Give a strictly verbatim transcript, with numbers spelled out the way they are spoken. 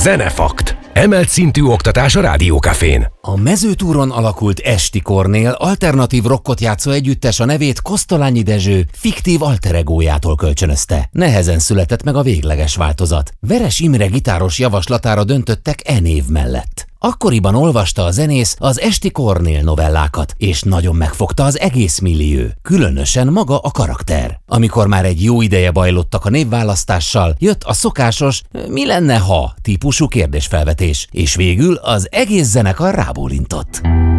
Zenefakt. Emelt szintű oktatás a Rádiókafén. A Mezőtúron alakult Esti Kornél alternatív rockot játszó együttes a nevét Kosztolányi Dezső fiktív alter egójától kölcsönözte. Nehezen született meg a végleges változat. Veres Imre gitáros javaslatára döntöttek e név mellett. Akkoriban olvasta a zenész az Esti Kornél novellákat, és nagyon megfogta az egész millió, különösen maga a karakter. Amikor már egy jó ideje bajlottak a névválasztással, jött a szokásos mi lenne ha típusú kérdésfelvetés, és végül az egész zenekar rábólintott.